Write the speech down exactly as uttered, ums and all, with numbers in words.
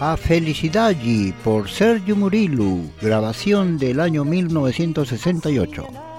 A Felicidade por Sergio Murillo, grabación del año mil novecientos sesenta y ocho.